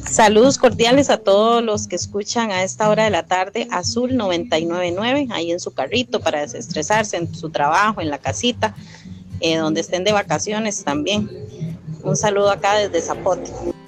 Saludos cordiales a todos los que escuchan a esta hora de la tarde Azul 999, ahí en su carrito para desestresarse, en su trabajo, en la casita, donde estén de vacaciones también. Un saludo acá desde Zapote.